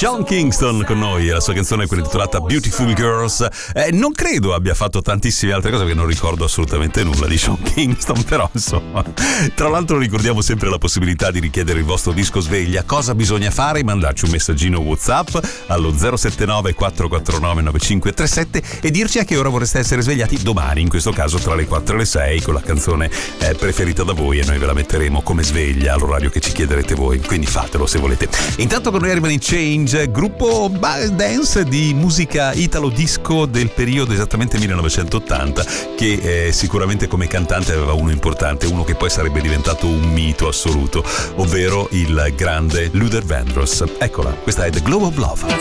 Sean Kingston con noi, la sua canzone quella intitolata Beautiful Girls. Non credo abbia fatto tantissime altre cose, perché non ricordo assolutamente nulla di Sean Kingston, però insomma. Tra l'altro ricordiamo sempre la possibilità di richiedere il vostro disco sveglia. Cosa bisogna fare? Mandarci un messaggino WhatsApp allo 079 449 9537 e dirci a che ora vorreste essere svegliati domani, in questo caso tra le 4 e le 6, con la canzone preferita da voi, e noi ve la metteremo come sveglia all'orario che ci chiederete voi, quindi fatelo se volete. Intanto con noi arrivano i Change, gruppo dance di musica italo disco del periodo esattamente 1980, che sicuramente come cantante aveva uno importante, uno che poi sarebbe diventato un mito assoluto, ovvero il grande Luther Vandross. Eccola, questa è The Glow of Love.